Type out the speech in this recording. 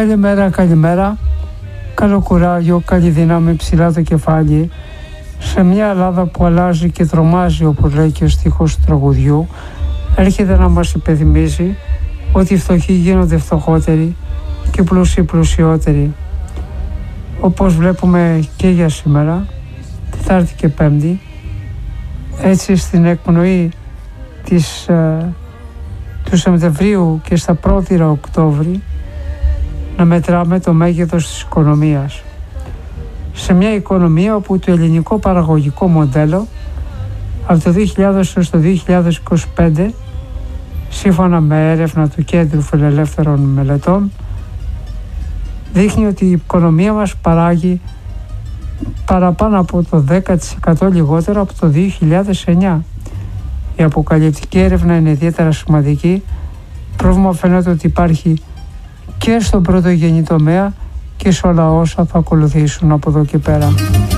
Καλημέρα, καλημέρα. Καλό κουράγιο, καλή δύναμη, ψηλά το κεφάλι. Σε μια Ελλάδα που αλλάζει και τρομάζει, όπως λέει και ο στίχος του τραγουδιού, έρχεται να μας υπενθυμίζει ότι οι φτωχοί γίνονται φτωχότεροι και οι πλούσιοι πλουσιότεροι. Όπως βλέπουμε και για σήμερα, Τετάρτη και Πέμπτη, έτσι στην εκπνοή του Σεπτεμβρίου και στα πρώτηρα Οκτώβρη, να μετράμε το μέγεθος της οικονομίας. Σε μια οικονομία όπου το ελληνικό παραγωγικό μοντέλο από το 2000 έως το 2025, σύμφωνα με έρευνα του Κέντρου Φιλελεύθερων Μελετών, δείχνει ότι η οικονομία μας παράγει παραπάνω από το 10% λιγότερο από το 2009. Η αποκαλυπτική έρευνα είναι ιδιαίτερα σημαντική. Πρόβλημα φαίνεται ότι υπάρχει και στον πρωτογενή τομέα και σε όλα όσα θα ακολουθήσουν από εδώ και πέρα.